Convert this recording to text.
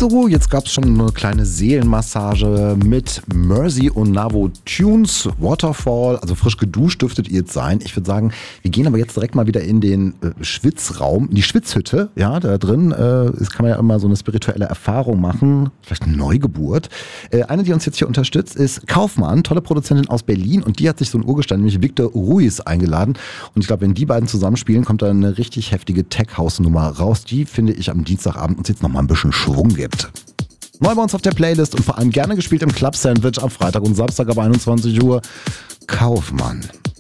so, jetzt gab es schon eine kleine Seelenmassage mit Mercy und Navo Tunes, Waterfall, also frisch geduscht dürftet ihr jetzt sein. Ich würde sagen, wir gehen aber jetzt direkt mal wieder in den Schwitzraum, in die Schwitzhütte. Ja, da drin kann man ja immer so eine spirituelle Erfahrung machen, vielleicht eine Neugeburt. Eine, die uns jetzt hier unterstützt, ist Kaufmann, tolle Produzentin aus Berlin, und die hat sich so ein Urgestein, nämlich Victor Ruiz, eingeladen. Und ich glaube, wenn die beiden zusammenspielen, kommt da eine richtig heftige Tech-House-Nummer raus, die, finde ich, am Dienstagabend uns jetzt nochmal ein bisschen Schwung gibt. Neu bei uns auf der Playlist und vor allem gerne gespielt im Club Sandwich am Freitag und Samstag ab 21 Uhr. Kaufmann.